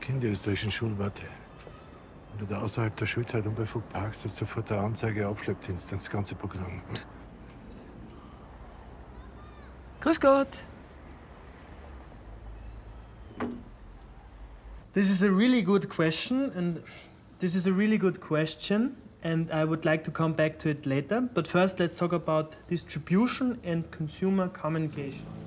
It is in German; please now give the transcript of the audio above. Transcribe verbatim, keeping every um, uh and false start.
kenne die österreichischen Schulwarte. Wenn du da außerhalb der Schulzeit unbefugt parkst, hast du sofort eine Anzeige, Abschleppdienst, das ganze Programm. Grüß Gott. This is a really good question, and this is a really good question, and I would like to come back to it later. But first, let's talk about distribution and consumer communication.